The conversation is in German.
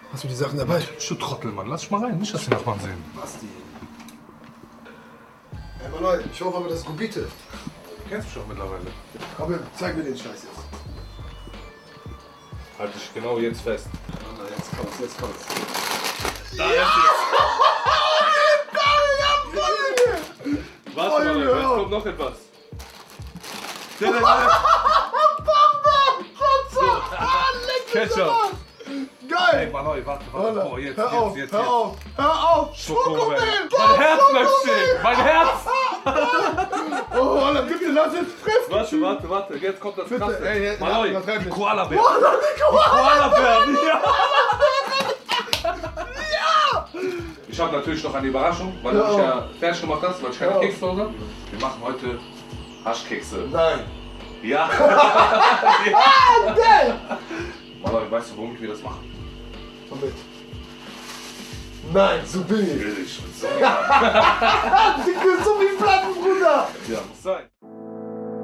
Hast du die Sachen dabei? Du Trottel, Mann. Lass dich mal rein. Nicht, dass die Nachbarn sehen. Basti. Ey, Mann, ich hoffe aber, das ist Gubite. Du kennst mich doch mittlerweile. Komm, zeig mir den Scheiß jetzt. Halt dich genau jetzt fest. Na, jetzt kommt's, jetzt kommt's. Da ist es. Warte mal, jetzt kommt noch etwas. Ketchup. Geil! Ey, Mann, warte. Oh, jetzt. Hör auf! Schokomel. Mein Herz bleibt stehen. Mein Herz. Oh, Alter, bitte lass jetzt treffen! Warte. Jetzt kommt das Bitte, Krasse. ey, Mann, übertreib nicht. Koala-Bär. Koala-Bär! Ja. Ich habe natürlich noch eine Überraschung, weil du mich ja fertig gemacht hast, weil ich keine Kekse habe. Wir machen heute Haschkekse. Nein! Ja! Geil! Mann, weißt du, womit wir das machen? Womit? Nein, so billig! Billig. So wie